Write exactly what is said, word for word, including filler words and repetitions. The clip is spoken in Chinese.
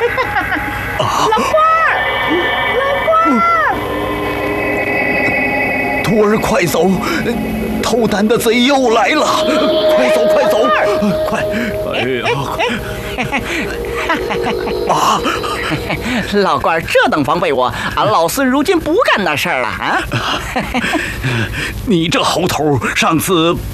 老官儿，老官儿， 徒儿快走，偷丹的贼又来了！快走，快走，快！哎呀！啊！ 老官儿这等防备我，俺老孙如今不干那事儿了啊！ 你这猴头，上次